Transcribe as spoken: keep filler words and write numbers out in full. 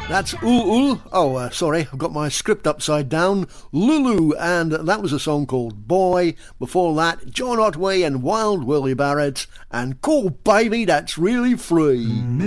That's Ul Ul. Oh, uh, sorry, I've got my script upside down. Lulu, and that was a song called Boy. Before that, John Otway and Wild Willie Barrett, and Cool Baby, That's Really Free.